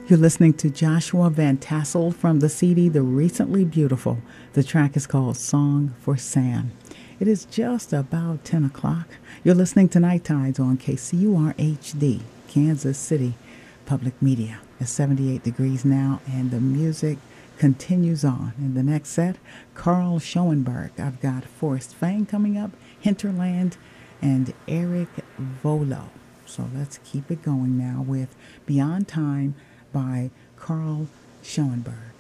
You're listening to Joshua Van Tassel from the CD The Recently Beautiful. The track is called Song for Sam. It is just about 10 o'clock. You're listening to Night Tides on KCUR HD, Kansas City Public Media. It's 78 degrees now, and the music continues on. In the next set, Carl Schoenberg. I've got Forrest Fang coming up, Hinterland, and Eric Volo. So let's keep it going now with Beyond Time by Carl Schoenberg.